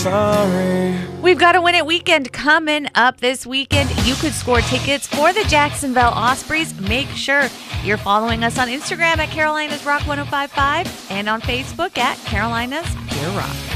sorry. We've got a Win It Weekend coming up this weekend. You could score tickets for the Jacksonville Ospreys. Make sure you're following us on Instagram at Carolinas Rock 1055 and on Facebook at Carolinas Pure Rock.